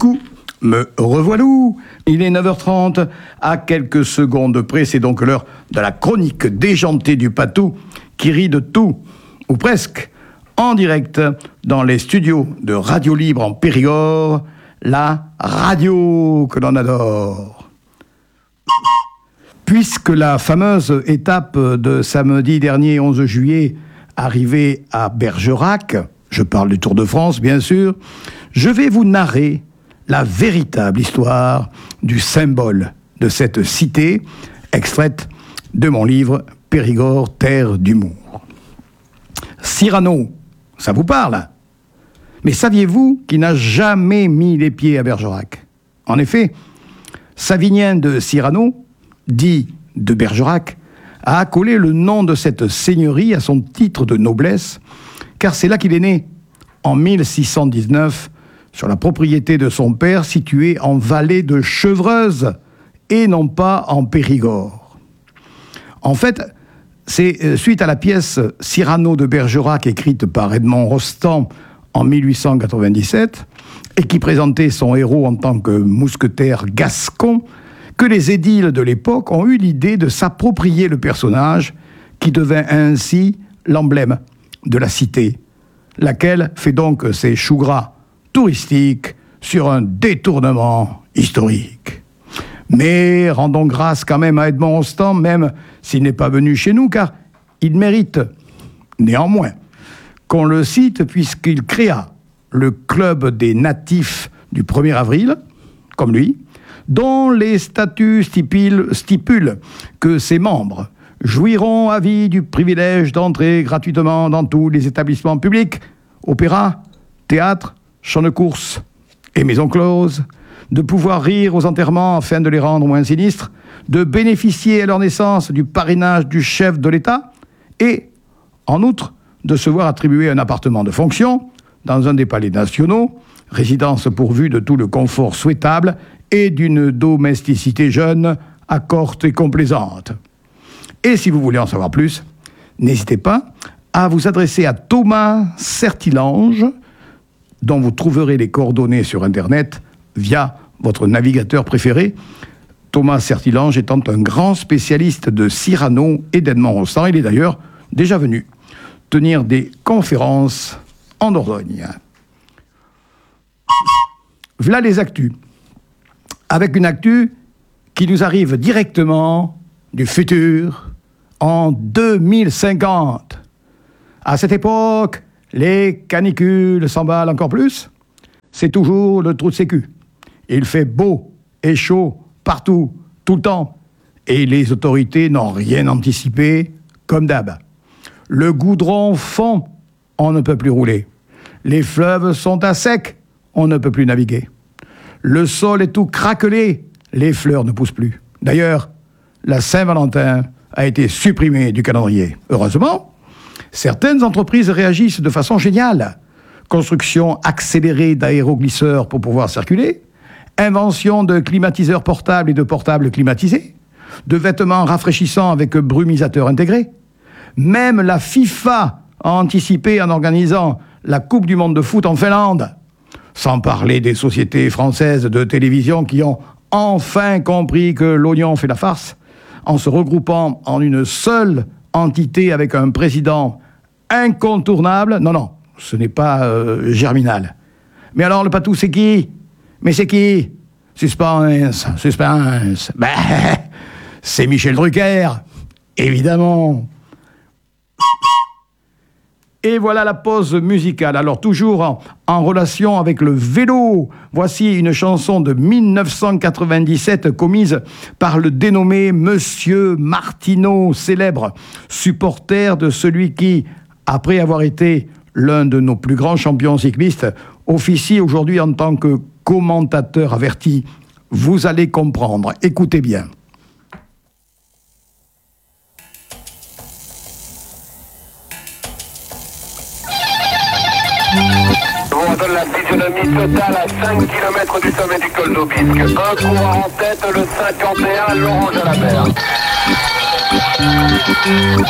Coucou, me revoilà. Il est 9h30, à quelques secondes près, c'est donc l'heure de la chronique déjantée du Patou qui rit de tout, ou presque, en direct dans les studios de Radio Libre en Périgord, la radio que l'on adore. Puisque la fameuse étape de samedi dernier, 11 juillet, arrivée à Bergerac, je parle du Tour de France bien sûr, je vais vous narrer la véritable histoire du symbole de cette cité, extraite de mon livre Périgord, terre d'humour. Cyrano, ça vous parle? Mais saviez-vous qu'il n'a jamais mis les pieds à Bergerac? En effet, Savinien de Cyrano, dit de Bergerac, a accolé le nom de cette seigneurie à son titre de noblesse, car c'est là qu'il est né, en 1619, sur la propriété de son père située en vallée de Chevreuse, et non pas en Périgord. En fait, c'est suite à la pièce Cyrano de Bergerac, écrite par Edmond Rostand en 1897, et qui présentait son héros en tant que mousquetaire gascon, que les édiles de l'époque ont eu l'idée de s'approprier le personnage, qui devint ainsi l'emblème de la cité, laquelle fait donc ses choux gras touristiques sur un détournement historique. Mais rendons grâce quand même à Edmond Rostand, même s'il n'est pas venu chez nous, car il mérite, néanmoins, qu'on le cite puisqu'il créa le club des natifs du 1er avril, comme lui, dont les statuts stipulent que ses membres jouiront à vie du privilège d'entrer gratuitement dans tous les établissements publics, opéras, théâtres, champs de course et maisons closes, de pouvoir rire aux enterrements afin de les rendre moins sinistres, de bénéficier à leur naissance du parrainage du chef de l'État et, en outre, de se voir attribuer un appartement de fonction dans un des palais nationaux, résidence pourvue de tout le confort souhaitable et d'une domesticité jeune, accorte et complaisante. Et si vous voulez en savoir plus, n'hésitez pas à vous adresser à Thomas Certilange, dont vous trouverez les coordonnées sur Internet via votre navigateur préféré. Thomas Certilange étant un grand spécialiste de Cyrano et d'Edmond Rostand. Il est d'ailleurs déjà venu tenir des conférences en Dordogne. Voilà les actus. Avec une actu qui nous arrive directement du futur, en 2050. À cette époque, les canicules s'emballent encore plus. C'est toujours le trou de sécu. Il fait beau et chaud partout, tout le temps. Et les autorités n'ont rien anticipé, comme d'hab. Le goudron fond, on ne peut plus rouler. Les fleuves sont à sec, on ne peut plus naviguer. Le sol est tout craquelé, les fleurs ne poussent plus. D'ailleurs, la Saint-Valentin a été supprimée du calendrier. Heureusement, certaines entreprises réagissent de façon géniale. Construction accélérée d'aéroglisseurs pour pouvoir circuler, invention de climatiseurs portables et de portables climatisés, de vêtements rafraîchissants avec brumisateurs intégrés. Même la FIFA a anticipé en organisant la Coupe du monde de foot en Finlande. Sans parler des sociétés françaises de télévision qui ont enfin compris que l'oignon fait la farce, en se regroupant en une seule entité avec un président incontournable. Non, ce n'est pas Germinal. Mais alors, le Patou, c'est qui? Mais c'est qui? Suspense. Ben, c'est Michel Drucker, évidemment. Et voilà la pause musicale. Alors, toujours en relation avec le vélo, voici une chanson de 1997 commise par le dénommé Monsieur Martineau, célèbre supporter de celui qui, après avoir été l'un de nos plus grands champions cyclistes, officie aujourd'hui en tant que commentateur averti. Vous allez comprendre. Écoutez bien. On donne la physionomie totale à 5 km du sommet du col d'Aubisque. Un coureur en tête, le 51, Laurent Jalabert.